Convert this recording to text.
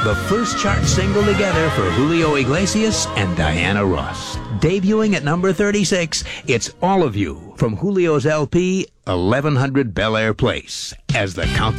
The first chart single together for Julio Iglesias and Diana Ross. Debuting at number 36, it's All of You from Julio's LP, 1100 Bel Air Place, as the countdown